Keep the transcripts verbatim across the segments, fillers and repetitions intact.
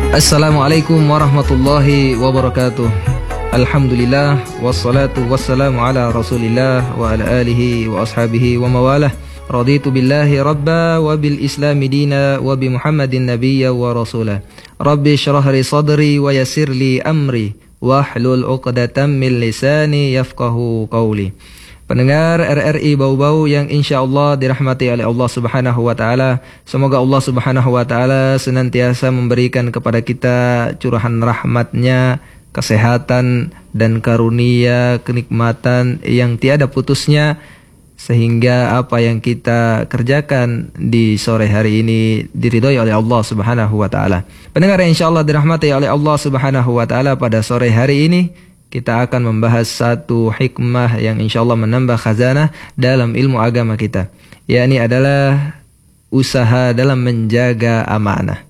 Assalamualaikum warahmatullahi wabarakatuh. Alhamdulillah wassalatu wassalamu ala Rasulillah wa ala alihi wa ashabihi wa mawalah. Raditu billahi rabba wa bil islami dina wa bi Muhammadin nabiyya wa rasulah. Rabbi syrah li sadri wa yassir li amri wahlul 'uqdatam min lisani yafqahu qawli. Pendengar R R I Bau-Bau yang insya Allah dirahmati oleh Allah Subhanahu wa Ta'ala, semoga Allah Subhanahu wa Ta'ala senantiasa memberikan kepada kita curahan rahmatnya, kesehatan dan karunia kenikmatan yang tiada putusnya, sehingga apa yang kita kerjakan di sore hari ini diridhoi oleh Allah Subhanahu wa Ta'ala. Pendengar yang insya Allah dirahmati oleh Allah Subhanahu wa Ta'ala, pada sore hari ini kita akan membahas satu hikmah yang insya Allah menambah khazanah dalam ilmu agama kita, yakni adalah usaha dalam menjaga amanah.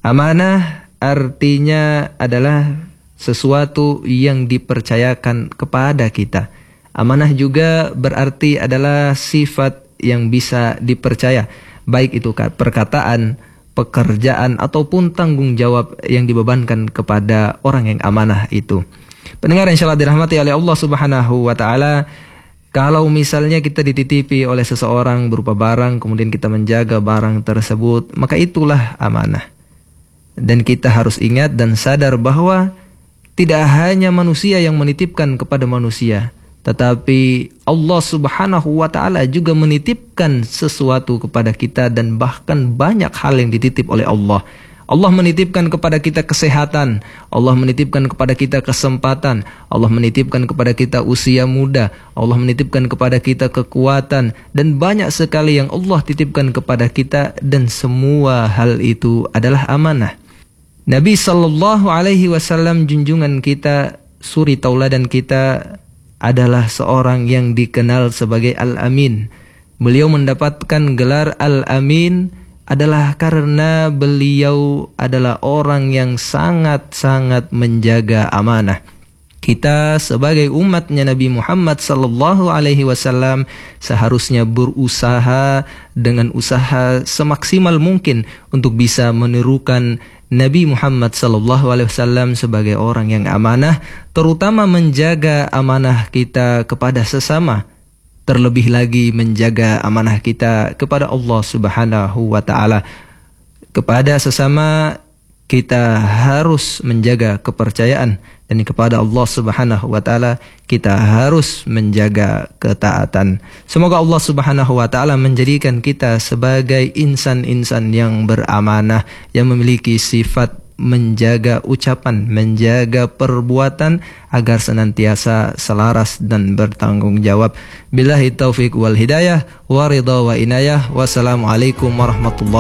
Amanah artinya adalah sesuatu yang dipercayakan kepada kita. Amanah juga berarti adalah sifat yang bisa dipercaya, baik itu perkataan, pekerjaan, ataupun tanggung jawab yang dibebankan kepada orang yang amanah itu. Pendengar yang insyaallah dirahmati oleh Allah Subhanahu wa Ta'ala, kalau misalnya kita dititipi oleh seseorang berupa barang, kemudian kita menjaga barang tersebut, maka itulah amanah. Dan kita harus ingat dan sadar bahwa tidak hanya manusia yang menitipkan kepada manusia, tetapi Allah Subhanahu wa Ta'ala juga menitipkan sesuatu kepada kita, dan bahkan banyak hal yang dititip oleh Allah. Allah menitipkan kepada kita kesehatan, Allah menitipkan kepada kita kesempatan, Allah menitipkan kepada kita usia muda, Allah menitipkan kepada kita kekuatan, dan banyak sekali yang Allah titipkan kepada kita, dan semua hal itu adalah amanah. Nabi sallallahu alaihi wasallam, junjungan kita, suri tauladan kita, adalah seorang yang dikenal sebagai Al-Amin. Beliau mendapatkan gelar Al-Amin adalah karena beliau adalah orang yang sangat-sangat menjaga amanah. Kita sebagai umatnya Nabi Muhammad sallallahu alaihi wasallam seharusnya berusaha dengan usaha semaksimal mungkin untuk bisa menirukan Nabi Muhammad sallallahu alaihi wasallam sebagai orang yang amanah, terutama menjaga amanah kita kepada sesama. Terlebih lagi menjaga amanah kita kepada Allah Subhanahu wa Ta'ala. Kepada sesama kita harus menjaga kepercayaan, dan kepada Allah Subhanahu wa Ta'ala kita harus menjaga ketaatan. Semoga Allah Subhanahu wa Ta'ala menjadikan kita sebagai insan-insan yang beramanah, yang memiliki sifat menjaga ucapan, menjaga perbuatan, agar senantiasa selaras dan bertanggung jawab. Billahi taufik wal hidayah, wa ridha wa inayah. Wassalamualaikum warahmatullahi